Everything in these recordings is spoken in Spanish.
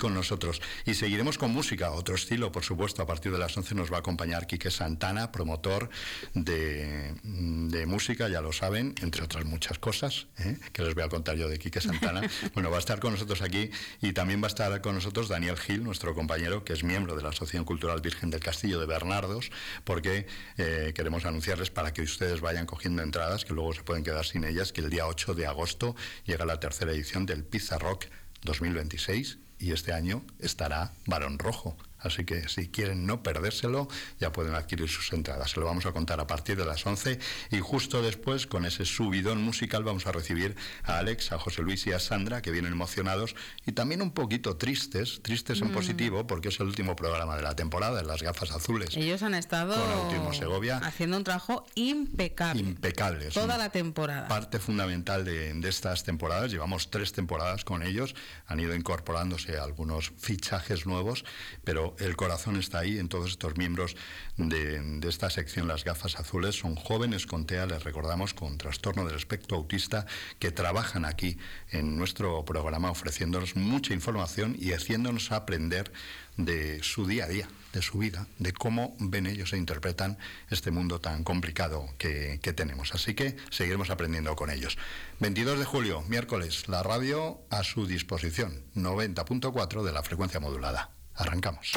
con nosotros. Y seguiremos con música, otro estilo, por supuesto. A partir de las 11 nos va a acompañar Quique Santana, promotor de música, ya lo saben, entre otras muchas cosas, que les voy a contar yo de Quique Santana. Bueno, va a estar con nosotros aquí, y también va a estar con nosotros Daniel Gil, nuestro compañero, que es miembro de la Asociación Cultural Virgen del Castillo de Bernardos, porque queremos anunciarles para que ustedes vayan cogiendo entradas, que luego se pueden quedar sin ellas, que el día 8 de agosto llega la tercera edición del Pizza Rock 2026, y este año estará Barón Rojo. Así que si quieren no perdérselo, ya pueden adquirir sus entradas. Se lo vamos a contar a partir de las 11, y justo después, con ese subidón musical, vamos a recibir a Alex, a José Luis y a Sandra, que vienen emocionados y también un poquito tristes en positivo, porque es el último programa de la temporada, Las Gafas Azules. Ellos han estado con Autismo Segovia haciendo un trabajo impecable. Impecable. Toda la temporada. Parte fundamental de estas temporadas. Llevamos 3 temporadas con ellos. Han ido incorporándose algunos fichajes nuevos, pero el corazón está ahí en todos estos miembros de esta sección Las Gafas Azules. Son jóvenes con TEA, les recordamos, con trastorno del espectro autista, que trabajan aquí en nuestro programa ofreciéndonos mucha información y haciéndonos aprender de su día a día, de su vida, de cómo ven ellos e interpretan este mundo tan complicado que tenemos. Así que seguiremos aprendiendo con ellos. 22 de julio, miércoles, la radio a su disposición, 90.4 de la frecuencia modulada. Arrancamos.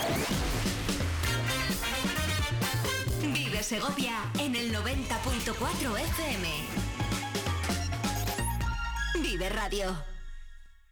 Vive Segovia en el 90.4 FM. Vive Radio.